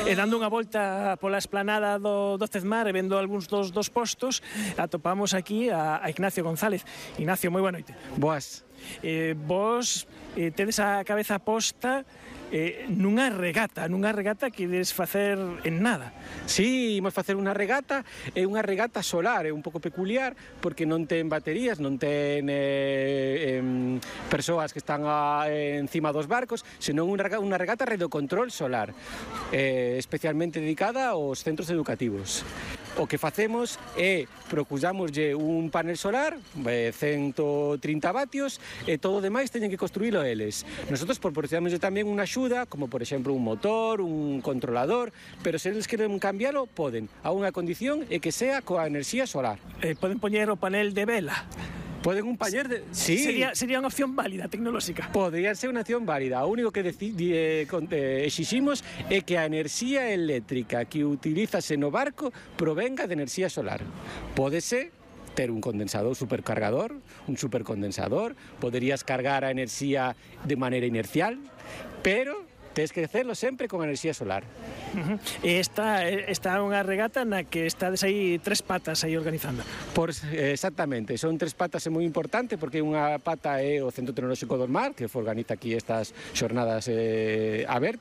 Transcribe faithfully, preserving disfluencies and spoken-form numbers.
E dando unha volta pola esplanada do, do Cesmar e vendo algúns dos, dos postos, atopamos aquí a, a Ignacio González. Ignacio, moi boa noite. Boas. Eh, vos eh, tedes a cabeza posta eh, nunha regata, nunha regata que ides facer en nada. Sí, imos facer unha regata, é unha regata solar, é un pouco peculiar, porque non ten baterías, non ten eh, eh, persoas que están a, eh, encima dos barcos, senón unha, unha regata redocontrol solar, eh, especialmente dedicada aos centros educativos. O que facemos é procurámoslle un panel solar, eh, ciento trinta vatios, e todo o demais teñen que construílo eles. Nosotros proporcionamoslle tamén unha axuda, como por exemplo un motor, un controlador, pero se eles queren cambiálo, poden. A unha condición é que sea coa enerxía solar. Eh, poden poñer o panel de vela. Poden un pañer de... Sí. Sería, sería unha opción válida, tecnolóxica. Podría ser unha opción válida. O único que deci, eh, eh, exiximos é que a enerxía eléctrica que utilízase no barco provenga de enerxía solar. Pódese ter un condensador supercargador, un supercondensador, poderías cargar a enerxía de maneira inercial, pero tens que hacerlo sempre con enerxía solar. Uh-huh. E esta, esta é unha regata na que estades aí tres patas aí organizando. Por, exactamente, son tres patas, é moi importante porque unha pata é o Centro Tecnolóxico do Mar, que organiza aquí estas xornadas eh, a ver,